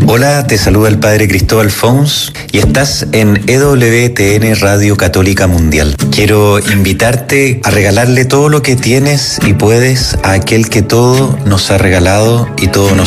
Hola, te saluda el Padre Cristóbal Fons y estás en EWTN Radio Católica Mundial. Quiero invitarte a regalarle todo lo que tienes y puedes a aquel que todo nos ha regalado y todo nos